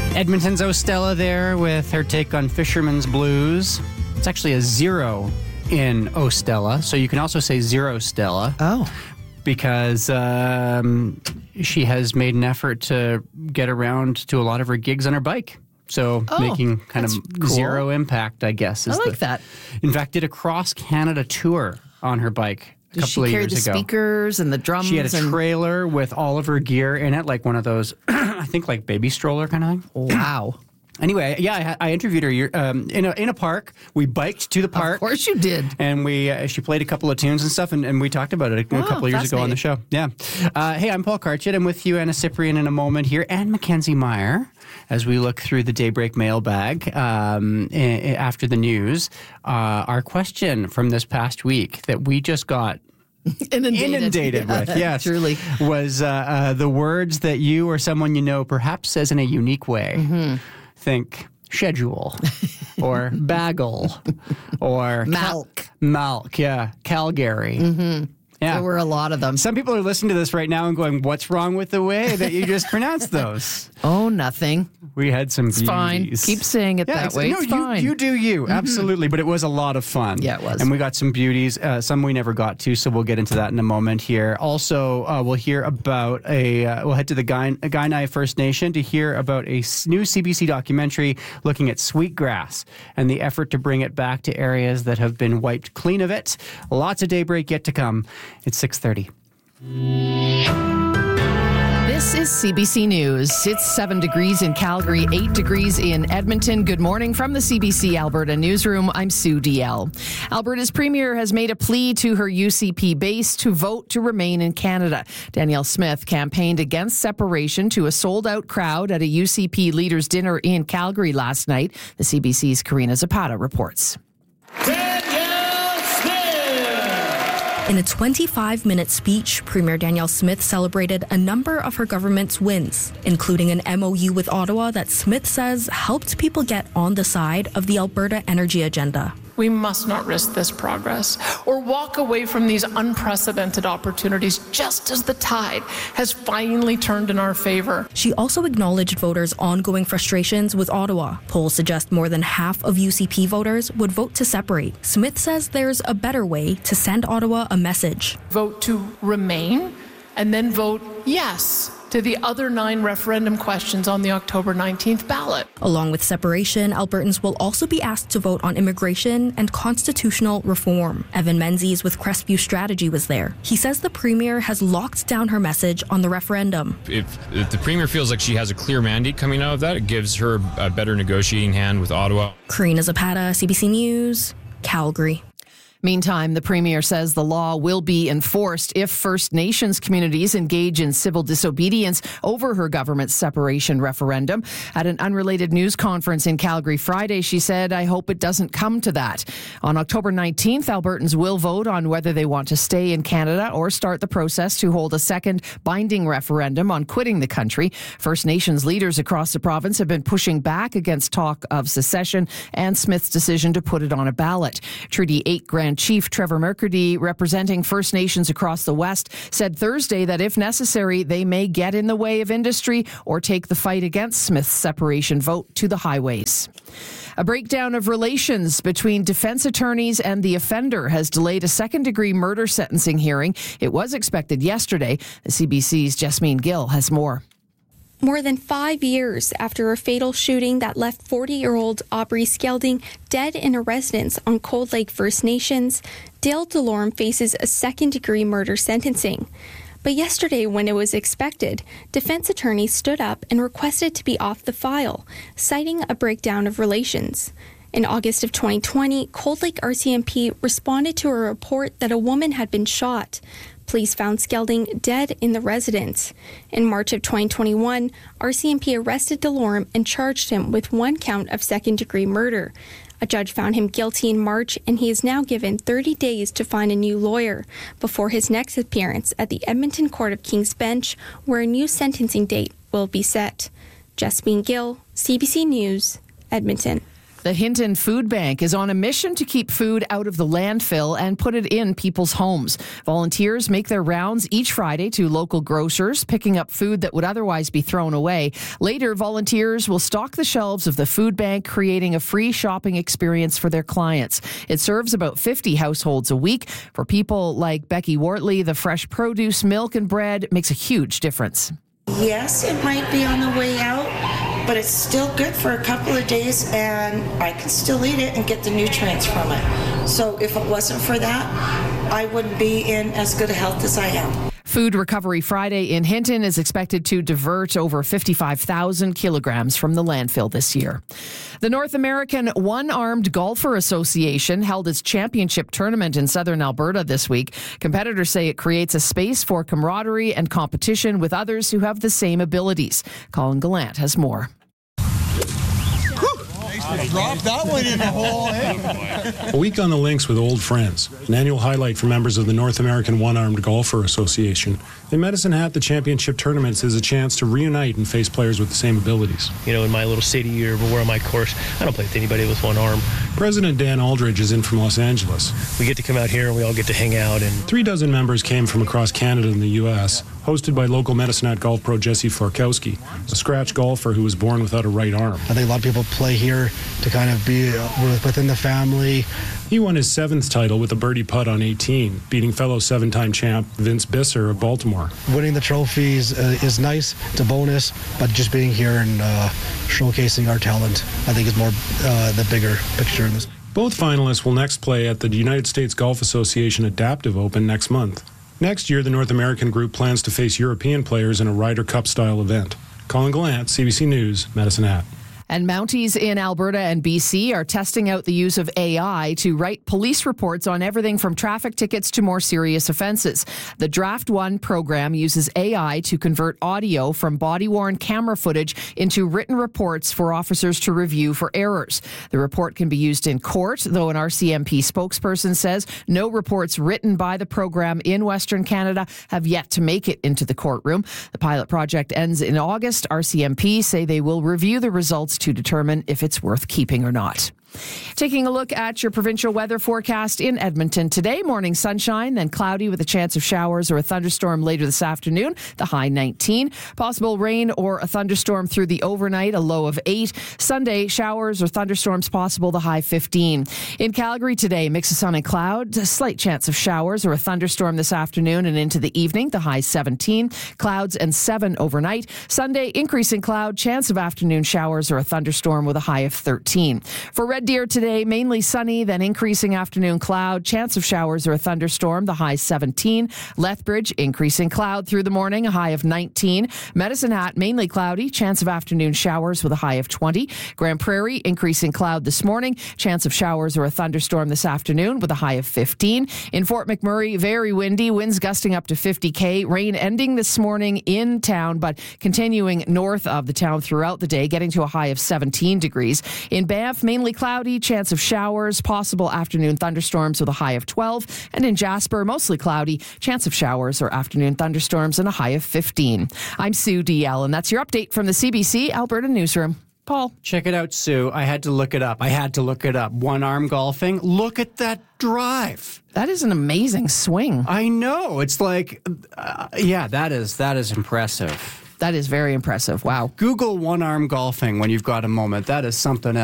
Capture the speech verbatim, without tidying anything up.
Edmonton's Ostella there with her take on Fisherman's Blues. It's actually a zero in Ostella, so you can also say zero Stella. Oh. Because um, she has made an effort to get around to a lot of her gigs on her bike. So oh, making kind of cool. zero impact, I guess. Is I like the, that. In fact, did a cross-Canada tour on her bike a Did couple she of carry years the ago. speakers and the drums? She had a and... trailer with all of her gear in it, like one of those, I think like baby stroller kind of thing. Wow. Anyway, yeah, I, I interviewed her um, in a in a park. We biked to the park. Of course you did. And we uh, she played a couple of tunes and stuff, and, and we talked about it a, Wow, a couple of years ago on the show. Yeah. Uh, hey, I'm Paul Karchit. I'm with you, Anna Cyprian, in a moment here, and Mackenzie Meyer, as we look through the Daybreak mailbag um, I- I- after the news. Uh, our question from this past week that we just got Inundated, inundated yeah, with, yes, truly, was uh, uh, the words that you or someone you know perhaps says in a unique way. Mm-hmm. Think schedule or bagel or Malk. Cal- Malk, yeah. Calgary. Mm-hmm. Yeah. There were a lot of them. Some people are listening to this right now and going, what's wrong with the way that you just pronounced those? Oh, nothing. We had some It's beauties. fine. Keep saying it yeah, that way. No, it's you, fine. you do you. Mm-hmm. Absolutely. But it was a lot of fun. Yeah, it was. And we got some beauties, uh, some we never got to, so we'll get into that in a moment here. Also, uh, we'll hear about a, uh, we'll head to the Guy- Kainai First Nation to hear about a s- new C B C documentary looking at sweetgrass and the effort to bring it back to areas that have been wiped clean of it. Lots of Daybreak yet to come. It's six thirty. This is C B C News. It's seven degrees in Calgary, eight degrees in Edmonton. Good morning from the C B C Alberta newsroom. I'm Sue D L. Alberta's premier has made a plea to her U C P base to vote to remain in Canada. Danielle Smith campaigned against separation to a sold-out crowd at a U C P leaders' dinner in Calgary last night. The C B C's Karina Zapata reports. In a twenty-five minute speech, Premier Danielle Smith celebrated a number of her government's wins, including an M O U with Ottawa that Smith says helped people get on the side of the Alberta energy agenda. We must not risk this progress or walk away from these unprecedented opportunities just as the tide has finally turned in our favor. She also acknowledged voters' ongoing frustrations with Ottawa. Polls suggest more than half of U C P voters would vote to separate. Smith says there's a better way to send Ottawa a message. Vote to remain and then vote yes to the other nine referendum questions on the October nineteenth ballot. Along with separation, Albertans will also be asked to vote on immigration and constitutional reform. Evan Menzies with Crestview Strategy was there. He says the Premier has locked down her message on the referendum. If, if the Premier feels like she has a clear mandate coming out of that, it gives her a better negotiating hand with Ottawa. Karina Zapata, C B C News, Calgary. Meantime, the Premier says the law will be enforced if First Nations communities engage in civil disobedience over her government's separation referendum. At an unrelated news conference in Calgary Friday, she said, "I hope it doesn't come to that." On October nineteenth, Albertans will vote on whether they want to stay in Canada or start the process to hold a second binding referendum on quitting the country. First Nations leaders across the province have been pushing back against talk of secession and Smith's decision to put it on a ballot. Treaty eight Grand Chief Trevor Mercredi, representing First Nations across the West, said Thursday that if necessary, they may get in the way of industry or take the fight against Smith's separation vote to the highways. A breakdown of relations between defense attorneys and the offender has delayed a second-degree murder sentencing hearing. It was expected yesterday. The C B C's Jasmine Gill has more. More than five years after a fatal shooting that left forty-year-old Aubrey Skelding dead in a residence on Cold Lake First Nations, Dale DeLorme faces a second-degree murder sentencing. But yesterday, when it was expected, defense attorneys stood up and requested to be off the file, citing a breakdown of relations. In August of twenty twenty, Cold Lake R C M P responded to a report that a woman had been shot. Police found Skelding dead in the residence. In March of twenty twenty-one, R C M P arrested DeLorme and charged him with one count of second-degree murder. A judge found him guilty in March, and he is now given thirty days to find a new lawyer before his next appearance at the Edmonton Court of King's Bench, where a new sentencing date will be set. Jasmine Gill, C B C News, Edmonton. The Hinton Food Bank is on a mission to keep food out of the landfill and put it in people's homes. Volunteers make their rounds each Friday to local grocers, picking up food that would otherwise be thrown away. Later, volunteers will stock the shelves of the food bank, creating a free shopping experience for their clients. It serves about fifty households a week. For people like Becky Wortley, the fresh produce, milk, and bread makes a huge difference. Yes, it might be on the way out, but it's still good for a couple of days, and I can still eat it and get the nutrients from it. So if it wasn't for that, I wouldn't be in as good a health as I am. Food Recovery Friday in Hinton is expected to divert over fifty-five thousand kilograms from the landfill this year. The North American One-Armed Golfer Association held its championship tournament in southern Alberta this week. Competitors say it creates a space for camaraderie and competition with others who have the same abilities. Colin Gallant has more. Drop that one in the hole, eh? A week on the links with old friends, an annual highlight for members of the North American One-Armed Golfer Association. In Medicine Hat, the championship tournaments is a chance to reunite and face players with the same abilities. You know, in my little city or where on my course, I don't play with anybody with one arm. President Dan Aldridge is in from Los Angeles. We get to come out here and we all get to hang out. And Three dozen members came from across Canada and the U S, hosted by local Medicine Hat golf pro Jesse Florkowski, a scratch golfer who was born without a right arm. I think a lot of people play here to kind of be within the family. He won his seventh title with a birdie putt on eighteen, beating fellow seven-time champ Vince Bisser of Baltimore. Winning the trophies uh, is nice, it's a bonus, but just being here and uh, showcasing our talent, I think is more uh, the bigger picture in this. Both finalists will next play at the United States Golf Association Adaptive Open next month. Next year, the North American group plans to face European players in a Ryder Cup-style event. Colin Gallant, C B C News, Medicine Hat. And Mounties in Alberta and B C are testing out the use of A I to write police reports on everything from traffic tickets to more serious offences. The Draft One program uses A I to convert audio from body-worn camera footage into written reports for officers to review for errors. The report can be used in court, though an R C M P spokesperson says no reports written by the program in Western Canada have yet to make it into the courtroom. The pilot project ends in August. R C M P say they will review the results to determine if it's worth keeping or not. Taking a look at your provincial weather forecast in Edmonton today. Morning sunshine, then cloudy with a chance of showers or a thunderstorm later this afternoon. The high nineteen. Possible rain or a thunderstorm through the overnight, a low of eight. Sunday, showers or thunderstorms possible, the high fifteen. In Calgary today, mix of sun and cloud. A slight chance of showers or a thunderstorm this afternoon and into the evening, the high seventeen. Clouds and seven overnight. Sunday, increasing cloud, chance of afternoon showers or a thunderstorm with a high of thirteen. For Red Deer today, mainly sunny, then increasing afternoon cloud, chance of showers or a thunderstorm, the high seventeen. Lethbridge, increasing cloud through the morning, a high of nineteen. Medicine Hat, mainly cloudy, chance of afternoon showers with a high of twenty. Grand Prairie, increasing cloud this morning, chance of showers or a thunderstorm this afternoon with a high of fifteen. In Fort McMurray, very windy, winds gusting up to fifty K. Rain ending this morning in town, but continuing north of the town throughout the day, getting to a high of seventeen degrees. In Banff, mainly cloudy. Cloudy, chance of showers, possible afternoon thunderstorms with a high of twelve. And in Jasper, mostly cloudy, chance of showers or afternoon thunderstorms and a high of fifteen. I'm Sue D L, and that's your update from the C B C Alberta Newsroom. Paul. Check it out, Sue. I had to look it up. I had to look it up. One-arm golfing. Look at that drive. That is an amazing swing. I know. It's like, uh, yeah, that is that is impressive. That is very impressive. Wow. Google one-arm golfing when you've got a moment. That is something else.